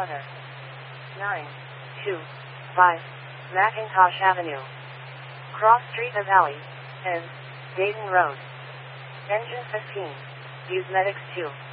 Other. 925 Mackintosh Avenue. Cross Street of Alley. N. Dayton Road. Engine 15. Use Medics 2.